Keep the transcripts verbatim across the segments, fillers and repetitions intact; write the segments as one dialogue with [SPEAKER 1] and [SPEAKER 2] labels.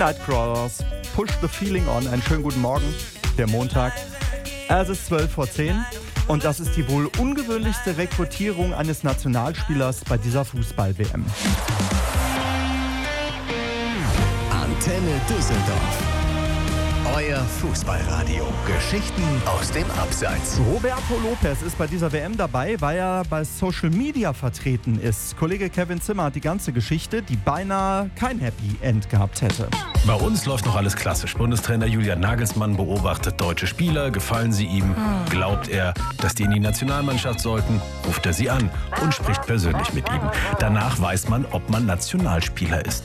[SPEAKER 1] Nightcrawlers, Push the Feeling On. Einen schönen guten Morgen, der Montag. Es ist zwölf vor zehn und das ist die wohl ungewöhnlichste Rekrutierung eines Nationalspielers bei dieser Fußball-W M.
[SPEAKER 2] Antenne Düsseldorf. Euer Fußballradio. Geschichten aus dem Abseits.
[SPEAKER 1] Roberto Lopez ist bei dieser W M dabei, weil er bei Social Media vertreten ist. Kollege Kevin Zimmer hat die ganze Geschichte, die beinahe kein Happy End gehabt hätte.
[SPEAKER 3] Bei uns läuft noch alles klassisch. Bundestrainer Julian Nagelsmann beobachtet deutsche Spieler. Gefallen sie ihm? Glaubt er, dass die in die Nationalmannschaft sollten? Ruft er sie an und spricht persönlich mit ihm. Danach weiß man, ob man Nationalspieler ist.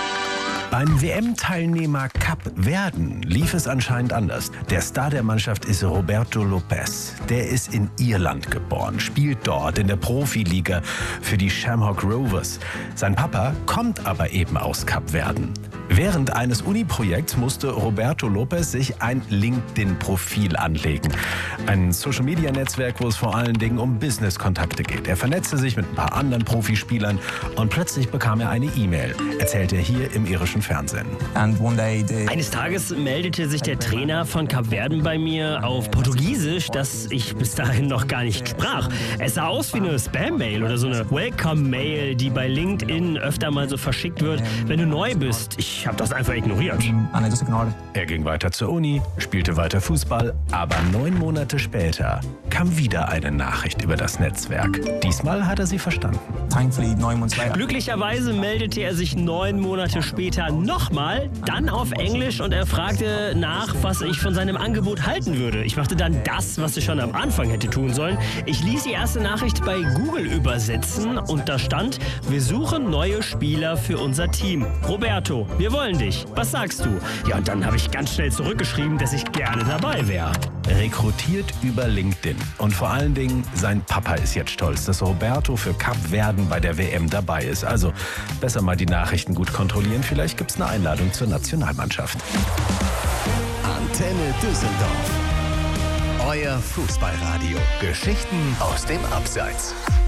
[SPEAKER 3] Beim W M-Teilnehmer Kap Verden lief es anscheinend anders. Der Star der Mannschaft ist Roberto Lopez. Der ist in Irland geboren, spielt dort in der Profiliga für die Shamrock Rovers. Sein Papa kommt aber eben aus Kap Verden. Während eines Uni-Projekts musste Roberto Lopez sich ein LinkedIn-Profil anlegen. Ein Social-Media-Netzwerk, wo es vor allen Dingen um Business-Kontakte geht. Er vernetzte sich mit ein paar anderen Profispielern und plötzlich bekam er eine E-Mail, erzählt er hier im irischen Fernsehen.
[SPEAKER 4] Eines Tages meldete sich der Trainer von Kap Verden bei mir auf Portugiesisch, das ich bis dahin noch gar nicht sprach. Es sah aus wie eine Spam-Mail oder so eine Welcome-Mail, die bei LinkedIn öfter mal so verschickt wird, wenn du neu bist. Ich habe das einfach ignoriert.
[SPEAKER 3] Er ging weiter zur Uni, spielte weiter Fußball, aber neun Monate später kam wieder eine Nachricht über das Netzwerk. Diesmal hat er sie verstanden.
[SPEAKER 4] Glücklicherweise meldete er sich neun Monate später nochmal, dann auf Englisch, und er fragte nach, was ich von seinem Angebot halten würde. Ich machte dann das, was ich schon am Anfang hätte tun sollen. Ich ließ die erste Nachricht bei Google übersetzen und da stand: Wir suchen neue Spieler für unser Team. Roberto, wir wollen dich. Was sagst du? Ja, und dann habe ich ganz schnell zurückgeschrieben, dass ich gerne dabei wäre.
[SPEAKER 3] Rekrutiert über LinkedIn. Und vor allen Dingen, sein Papa ist jetzt stolz, dass Roberto für Kap Verden bei der W M dabei ist. Also besser mal die Nachrichten gut kontrollieren. Vielleicht gibt es eine Einladung zur Nationalmannschaft.
[SPEAKER 2] Antenne Düsseldorf. Euer Fußballradio. Geschichten aus dem Abseits.